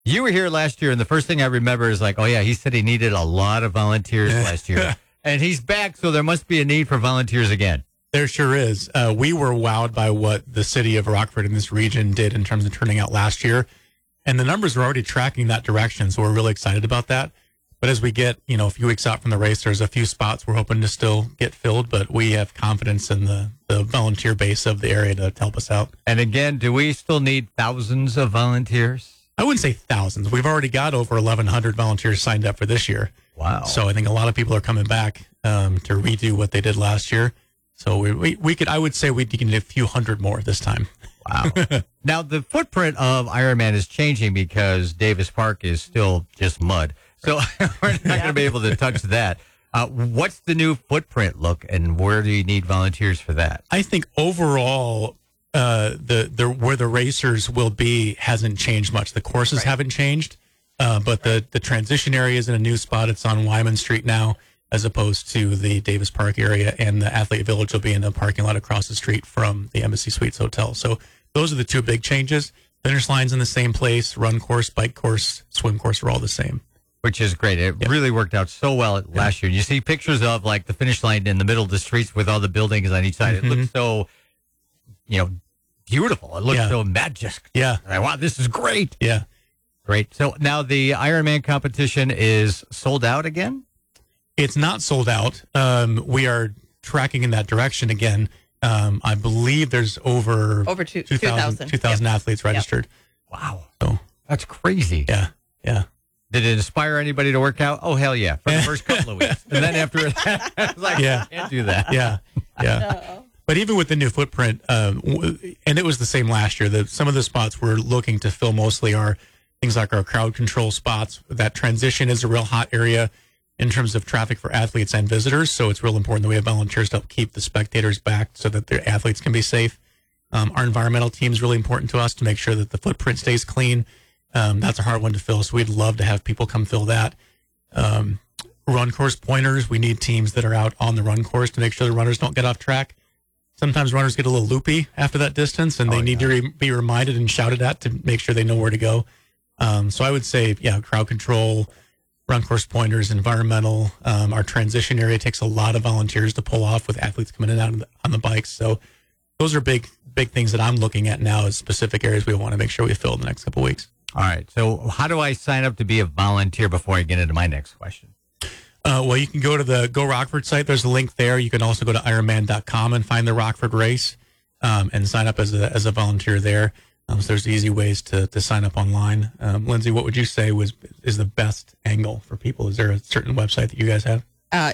You were here last year, and the first thing I remember is like, oh, yeah, he said he needed a lot of volunteers last year. And he's back, so there must be a need for volunteers again. There sure is. We were wowed by what the city of Rockford and this region did in terms of turning out last year. And the numbers are already tracking that direction, so we're really excited about that. But as we get, a few weeks out from the race, there's a few spots we're hoping to still get filled, but we have confidence in the volunteer base of the area to help us out. And again, do we still need thousands of volunteers? I wouldn't say thousands. We've already got over 1,100 volunteers signed up for this year. Wow. So I think a lot of people are coming back to redo what they did last year. So we could, I would say we can get a few hundred more this time. Wow. Now, the footprint of Ironman is changing because Davis Park is still just mud. So we're not going to be able to touch that. What's the new footprint look, and where do you need volunteers for that? I think overall, where the racers will be hasn't changed much. The courses haven't changed, but the transition area is in a new spot. It's on Wyman Street now, as opposed to the Davis Park area, and the Athlete Village will be in a parking lot across the street from the Embassy Suites Hotel. So those are the two big changes. Finish line's in the same place. Run course, bike course, swim course are all the same. Which is great. It really worked out so well last year. You see pictures of like the finish line in the middle of the streets with all the buildings on each side. It looks so, beautiful. It looks so majestic. Yeah. Like, wow, this is great. Yeah. Great. So now the Ironman competition is sold out again? It's not sold out. We are tracking in that direction again. I believe there's over 2,000 athletes registered. Yep. Wow. So that's crazy. Yeah. Yeah. Did it inspire anybody to work out? Oh, hell yeah. For the first couple of weeks. And then after that, I was like, I can't do that. Yeah. Yeah. No. But even with the new footprint, and it was the same last year, some of the spots we're looking to fill mostly are things like our crowd control spots. That transition is a real hot area in terms of traffic for athletes and visitors. So it's real important that we have volunteers to help keep the spectators back so that the athletes can be safe. Our environmental team is really important to us to make sure that the footprint stays clean. That's a hard one to fill, so we'd love to have people come fill that. Run course pointers, we need teams that are out on the run course to make sure the runners don't get off track. Sometimes runners get a little loopy after that distance, and they need to be reminded and shouted at to make sure they know where to go. So I would say, crowd control, run course pointers, environmental. Our transition area takes a lot of volunteers to pull off with athletes coming in and out on the bikes. So those are big things that I'm looking at now as specific areas we want to make sure we fill in the next couple of weeks. All right. So how do I sign up to be a volunteer before I get into my next question? Well, you can go to the Go Rockford site. There's a link there. You can also go to Ironman.com and find the Rockford race and sign up as a volunteer there. So there's easy ways to sign up online. Lindsay, what would you say is the best angle for people? Is there a certain website that you guys have?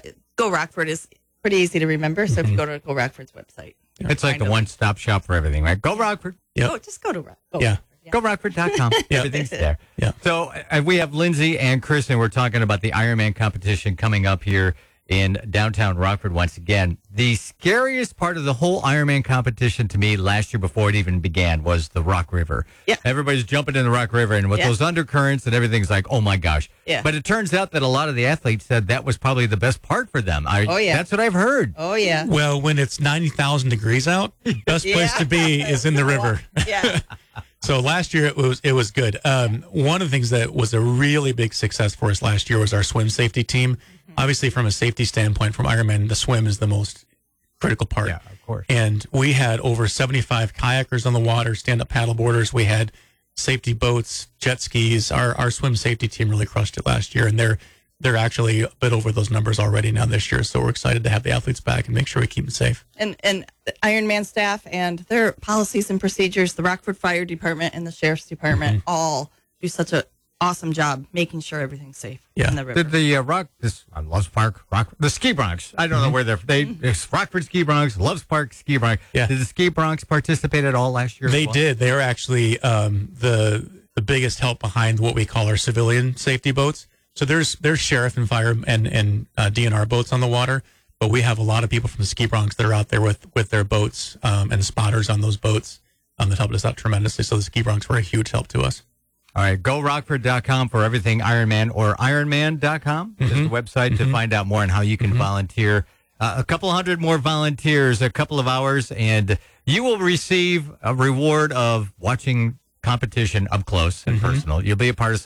Go Rockford is pretty easy to remember. So if you go to Go Rockford's website. It's like the one-stop shop for everything, right? Go Rockford. Yep. Oh, just go to Rockford. Yeah. GoRockford.com. Everything's there. Yeah. So we have Lindsay and Chris, and we're talking about the Ironman competition coming up here in downtown Rockford once again. The scariest part of the whole Ironman competition to me last year before it even began was the Rock River. Yeah. Everybody's jumping in the Rock River, and with those undercurrents and everything's like, oh, my gosh. Yeah. But it turns out that a lot of the athletes said that was probably the best part for them. That's what I've heard. Oh, yeah. Well, when it's 90,000 degrees out, best place to be is in the river. Yeah. So last year it was good. One of the things that was a really big success for us last year was our swim safety team. Mm-hmm. Obviously, from a safety standpoint, from Ironman, the swim is the most critical part. Yeah, of course. And we had over 75 kayakers on the water, stand-up paddleboarders. We had safety boats, jet skis. Our swim safety team really crushed it last year, and they're actually a bit over those numbers already now this year. So we're excited to have the athletes back and make sure we keep them safe. And the Ironman staff and their policies and procedures, the Rockford Fire Department and the Sheriff's Department all do such an awesome job making sure everything's safe in the river. Did the Loves Park, the Ski Bronx, I don't know where it's Rockford Ski Bronx, Loves Park Ski Bronx. Yeah. Did the Ski Bronx participate at all last year? They did. They are actually the biggest help behind what we call our civilian safety boats. So there's sheriff and fire and DNR boats on the water, but we have a lot of people from the Ski Bronx that are out there with their boats and spotters on those boats that helped us out tremendously. So the Ski Bronx were a huge help to us. All right, GoRockford.com for everything Ironman, or Ironman.com is the website to find out more on how you can volunteer. A couple hundred more volunteers, a couple of hours, and you will receive a reward of watching competition up close and personal. You'll be a part of